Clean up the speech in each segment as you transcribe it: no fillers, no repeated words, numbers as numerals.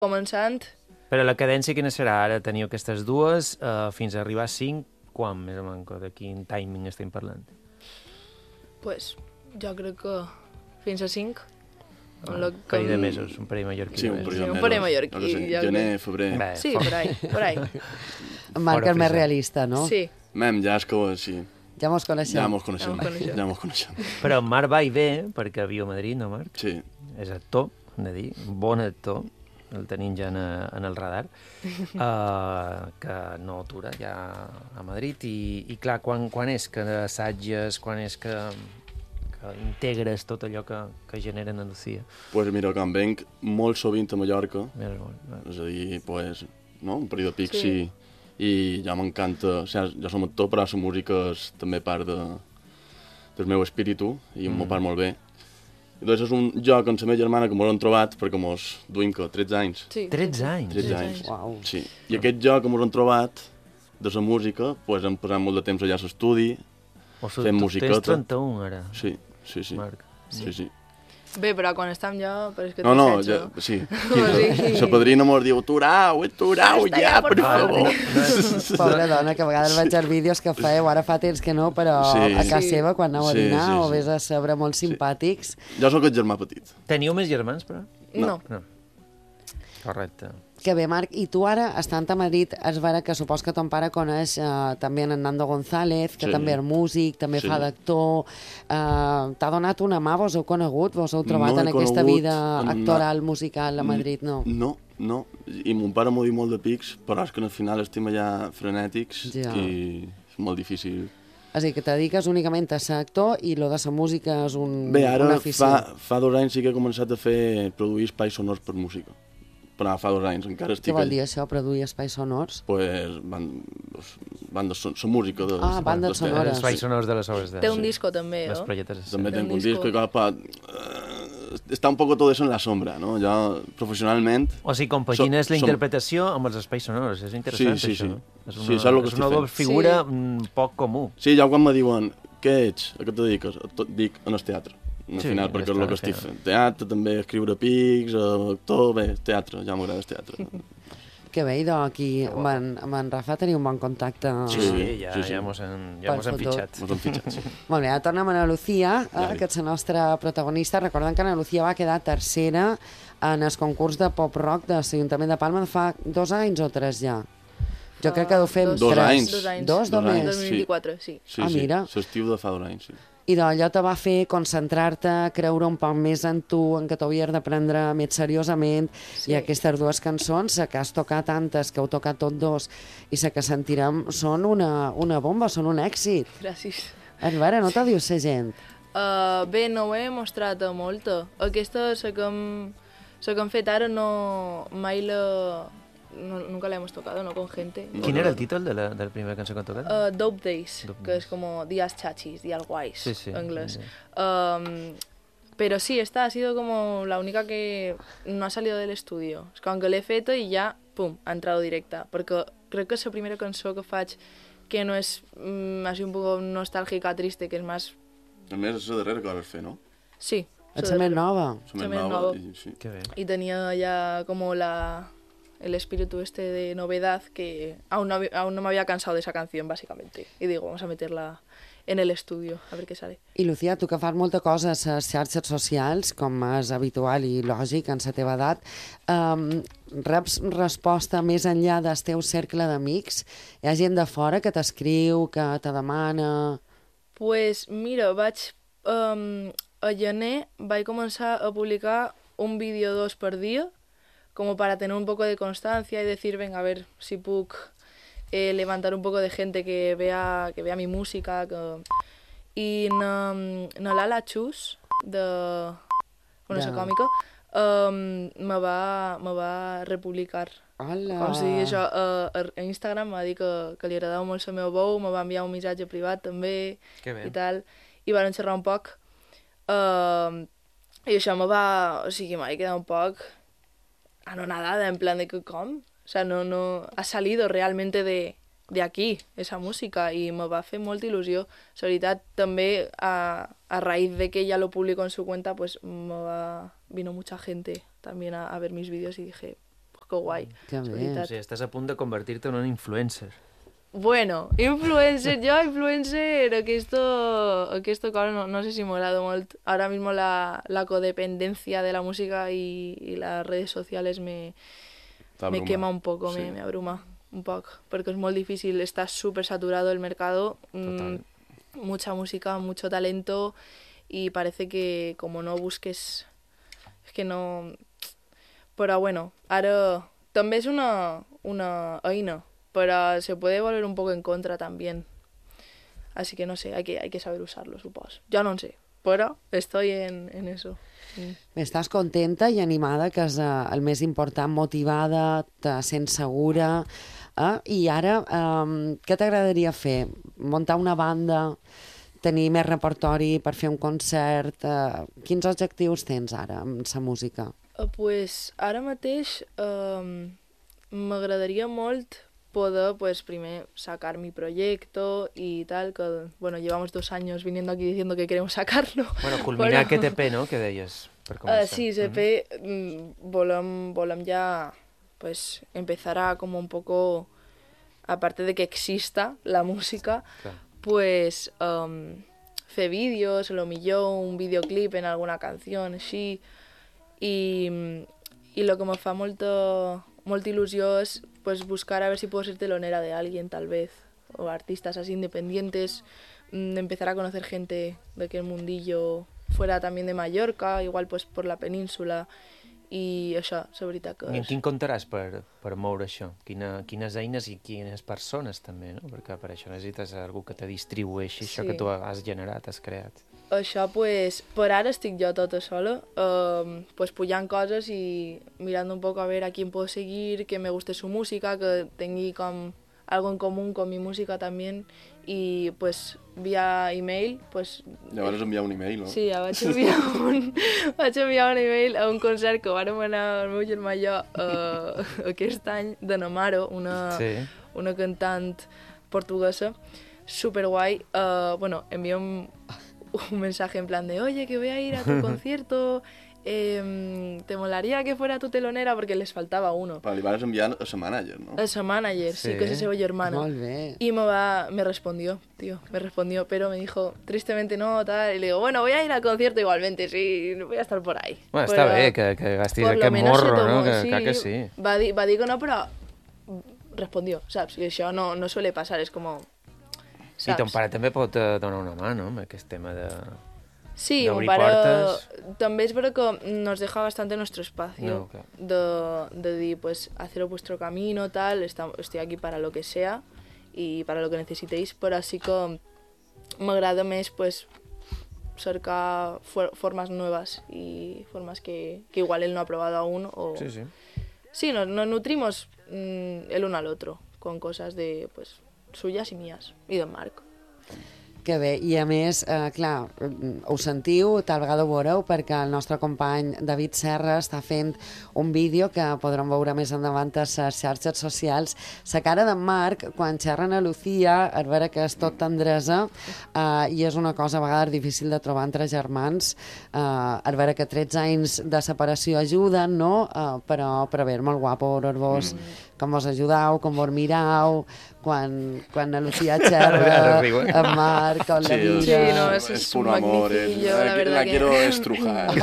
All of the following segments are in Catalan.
començant... Però la cadència quina serà? Ara teniu aquestes dues, fins a arribar a 5, quan més o menys, de quin timing estem parlant? Pues, jo crec que fins a 5. Un parell de mesos, un parell mallorquí. Sí, un parell de mesos. Un parell mallorquí. Gener, febrer. Bé, Sí, por ahí. Marc el més realista, no? Sí. Mem, ja és que sí. Ja mos coneixem. Ja mos coneixem. Però Marc va i ve, perquè viu a Madrid, no, Marc? Sí. És actor, hem de dir, un bon actor, el tenim ja en el radar, que no atura ja a Madrid. I clar, quan és que assatges, quan és que integres tot allò que genera en Andalusia? Pues mira, quan venc molt sovint a Mallorca, És a dir, pues, no? Un període pic, sí. I ja m'encanta, o sigui, jo som actor, però la música és també part del meu espíritu i m'ho part molt bé. I doncs és un joc amb la meva germana que m'ho hem trobat perquè mos duim que 13 anys. Sí. 13 anys? 13 anys. Uau. Sí. I aquest joc que m'ho hem trobat de la música, pues hem passat molt de temps allà a l'estudi, fent musiqueta. Tens 31 ara, Sí. Marc. Sí. Bé, però quan estem ja... Però és que No, ja, sí. La padrina mos diu, aturau, ja, per favor. Pobra dona, que a vegades veig els vídeos que fèieu, ara fa temps que no, però a casa seva, quan aneu a dinar, o vés a saber molt simpàtics. Jo sóc el germà petit. Teniu més germans, però? No. Correcte. Que bé, Marc, i tu ara, estant a Madrid, és vera que supos que ton pare coneix també en Nando González, que també és músic, també fa d'actor. T'ha donat una mà, vos heu conegut? Vos heu trobat en aquesta vida actoral, musical a Madrid? No. No. I mon pare m'ho diu molt de pics, però és que al final estem allà frenètics i és molt difícil. És a dir, que te dediques únicament a ser actor i lo de la música és una afició. Fa 2 anys sí que he començat a produir espais sonors per música. Però fa 2 anys encara estic... Què vol dir això, produir espais sonors? Pues bandes música. Bandes sonores. Espais sonors de les obres d'art. Té un disco també, Les no? proyectes. També tengo un disco i està un poco todo eso en la sombra, no? Jo, professionalment... O sigui, compagines la interpretació amb els espais sonors. És interessant, això. És una doble figura poc comú. Sí, ja quan me diuen, què ets? A què te dediques? Dic, en el teatre. Al final, perquè és el que estic fent. Teatre, també escriure pics, actor, bé, teatre, ja m'agrada el teatre. Que bé, idò, aquí amb en Rafa teniu un bon contacte. Sí, ja mos hem fitxat. Sí. Molt bé, ara tornem a Ana Lucía, que és la nostra protagonista. Recordem que Ana Lucía va quedar tercera en el concurs de pop-rock de l'Ajuntament de Palma fa 2 anys o 3 ja. Jo crec que deu fer 2 anys. 2 només? 2024, sí. Mira. L'estiu de fa 2 anys, sí. I allò te va fer concentrar-te, creure un poc més en tu, en que t'hauries de prendre més seriosament, i aquestes 2 cançons, que has tocat tantes, que heu tocat tots 2, i que sentirem, són una bomba, són un èxit. Gràcies. A veure, no t'ho diu la gent? Bé, no ho he mostrat a molta. Aquesta, la que hem fet ara, mai nunca la hemos tocado, no con gente. ¿Quién era el título de la primera canción que han tocado? Dope Days, que es como días chachis, días guays, en inglés. Pero sí, esta ha sido como la única que no ha salido del estudio. Es como que l'he fet i ja, pum, ha entrado directa. Perquè crec que és la primera cançó que faig que no és així un poco nostàlgica, triste, que és més... A més, és la darrera que vas fer, no? Sí. Ets la més nova. La més nova. Y tenía ya como el espíritu de novedad que aún no me había cansado de esa canción, básicamente. Y digo, vamos a meterla en el estudio, a ver què sale. I, Lucía, tu que fas molta cosa a les xarxes socials, com és habitual i lògic en la teva edat, reps resposta més enllà del teu cercle d'amics? Hi ha gent de fora que t'escriu, que te demana... Pues mira, a gener vaig començar a publicar un vídeo 2 per dia, como para tener un poco de constancia y decir, venga, a ver si puedo levantar un poco de gente que vea mi música. Y na Lala Chus, la còmica, me va republicar. Hola! Com si això, a Instagram m'ha dit que li agradava molt la meva veu, me va enviar un missatge privat també, i tal, i van xerrar un poc. I això m'ha quedat un poc anonadada, en plan de que com? O sea, no ha salido realmente de aquí, esa música, y me va fer molta il·lusió. La veritat, també a raíz de que ella lo publicó en su cuenta, pues vino mucha gente también a ver mis vídeos y dije, que guai. Que és bé. veritat. O sigui, estàs a punt de convertir-te en un influencer. Bueno, influencer, aquesta cosa no sé si m'agrada molt. Ahora mismo la codependencia de la música y las redes sociales me quema un poco, Sí. me abruma un poco, porque es muy difícil, está súper saturado el mercado, Total. mucha música, mucho talento, y parece que como no busques, es que no... Però bueno, ara també és una eina, pero se puede volver un poco en contra también. Así que no sé, hay que saber usarlo, supongo. Yo no sé, pero estoy en eso. Bé, estàs contenta i animada, que és el més important, motivada, te sents segura. I ara, què t'agradaria fer? Muntar una banda, tenir més repertori per fer un concert? Quins objectius tens ara amb la música? Pues ara mateix m'agradaria molt poder, pues, primer sacar mi proyecto y tal, que, bueno, llevamos 2 años viniendo aquí diciendo que queremos sacarlo. Bueno, culminar aquest EP, no?, que deies, per començar. Sí, EP, volem ya, pues, empezar a como un poco, aparte de que exista la música, Clar. pues, fer vídeos, a lo millor un videoclip en alguna canción, així, y lo que me fa molta il·lusió es, pues, buscar a ver si puedo ser telonera de alguien, tal vez, o artistas así independientes, empezar a conocer gente de aquel mundillo fuera también de Mallorca, igual pues por la península, i això, la veritat que I en és... quin comptaràs per moure això? Quines eines i quines persones també, no? Perquè per això necessites algú que te distribueixi això que tu has generat, has creat. Això, pues, per ara estic jo tota sola, pues pujant coses i mirando un poco a ver a quién puedo seguir, que me guste su música, que tingui com algo en común con mi música también, y pues via email, pues... Ja vas enviar un email, no? Sí, ja vaig enviar un email a un concert que vàrem anar el meu germà i jo aquest any, de Namaro, una cantant portuguesa, superguai. Bueno, envió un mensaje en plan de, oye, que voy a ir a tu concierto, te molaría que fuera tu telonera, porque les faltaba uno. Però li vas enviar a sa manager, no? A sa manager, sí, que es la seva germana. Molt bé. Y me respondió, pero me dijo, tristemente no, tal, y le digo, bueno, voy a ir al concierto igualmente, sí, voy a estar por ahí. Bueno, Però, està bé que gastis por lo aquest menos se morro, tomó, no? Que, sí, clar que sí. va dir que no, però respondió, saps? I això no suele pasar, és com... I Saps? ton pare també pot donar una mà, no?, amb aquest tema de... Sí, d'obrir mon pare portes. també és verdad que nos deja bastante nuestro espacio No, claro. de dir, pues, haceros vuestro camino, tal, estoy aquí para lo que sea y para lo que necesitéis, però sí que m'agrada més, pues, cercar formas nuevas y formas que igual él no ha probado aún. O... Sí, sí. Sí, nos nutrimos el uno al otro con cosas de, pues, suyas y mías, i d'en Marc. Que bé, i a més, clar, ho sentiu, tal vegada ho veureu, perquè el nostre company David Serra està fent un vídeo que podrem veure més endavant a les xarxes socials. La cara d'en Marc, quan xerren a Lucía, a veure que és tot tendresa, i és una cosa a vegades difícil de trobar entre germans, a veure que 13 anys de separació ajuden, no? Però bé, és molt guapo veure-vos com vos ajudau, com vos mirau, quan la Lucía xerra, en Marc, con la mira... Sí, no, es un puro amor, magnificillo, la verdad la que... quiero estrujar.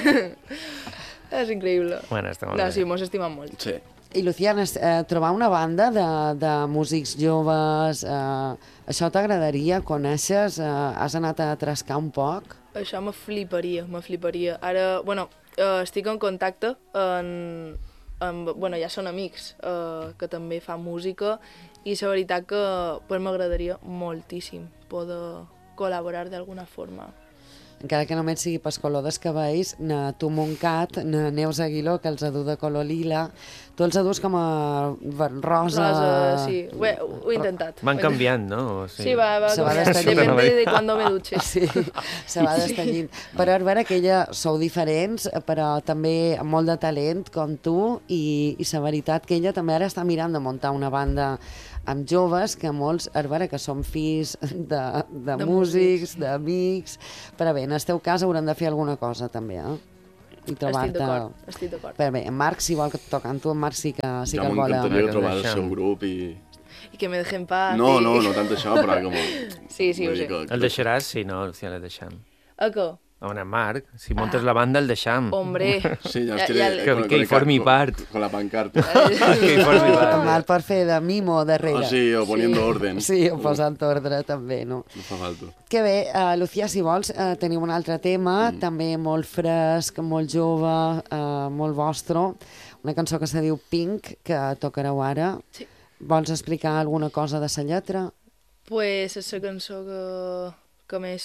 És increïble. Bueno, està molt No, bé. sí, mos estimem molt. Sí. I, Lucía, trobar una banda de músics joves, això t'agradaria? Coneixes? Has anat a trascar un poc? Això me fliparia. Ara, bueno, estic en contacte bueno, ja són amics que també fan música i la veritat que pues, m'agradaria moltíssim poder col·laborar d'alguna forma. Encara que només sigui per color dels cabells, na tu Montcat, na Neus Aguiló, que els adu de color lila, tu els adus com a rosa... Sí, ho he intentat. Van canviant, no? O Sí, va Se va canviant, destenyint. depende de cuando me duche. Sí, se va destenyint. Però és vera que ella sou diferents, però també amb molt de talent, com tu, i la veritat que ella també ara està mirant de muntar una banda amb joves, que molts, és vera que som fills de músics, d'amics, però bé, en el teu cas haurem de fer alguna cosa també, eh? i trobar-te... Estic d'acord. Però bé, en Marc, si vol que tocant tu, en Marc sí que el vol... M'encantaria trobar el seu grup i... I que me dejen paz. No tant això, però com... Sí, ho sé. El deixaràs? Sí, no, Lucía, el deixem. A què? On en Marc, si montes la banda el deixam. Hombre. Sí, ja estaré... Que hi formi part. Con la pancarta. Que hi formi part. En Marc per fer de mimo darrere. Sí, o poniendo orden. Sí, o posant ordre també, no? No fa falta. Que bé, Lucía, si vols, teniu un altre tema, també molt fresc, molt jove, molt vostre, una cançó que se diu Pink, que tocareu ara. Sí. Vols explicar alguna cosa de sa lletra? Pues és la cançó que més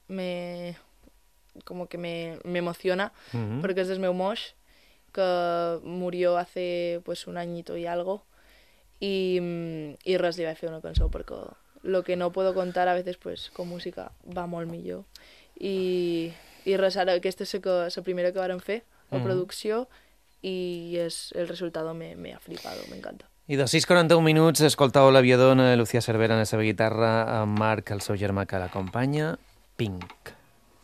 me emociona, porque es del meu moix, que murió hace pues un añito y algo, y res li vaig fer una cançó, perquè lo que no puedo contar a veces pues con música va molt millor. I res, ara aquesta és la primera que varen fer, la producció, i el resultat me ha flipado, m'encanta. I de 6:41 minuts escoltau l'aviador Lucía Cervera en la seva guitarra, en Marc, el seu germà que l'acompanya, Pink.